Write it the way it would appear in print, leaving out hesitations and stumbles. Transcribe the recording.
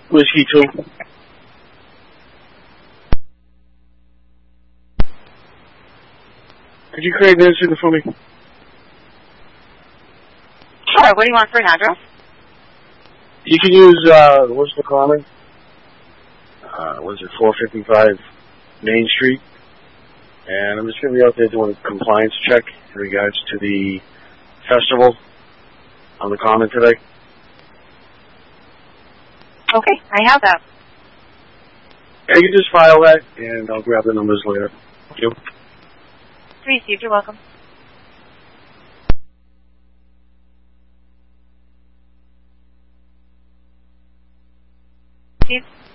Whiskey 2. Could you create an incident for me? Sure. What do you want for an address? You can use, what's the comment? Was it 455 Main Street? And I'm just going to be out there doing a compliance check in regards to the festival on the common today. Okay, I have that. Yeah, you can just file that, and I'll grab the numbers later. Thank you. Received. You're welcome. Steve?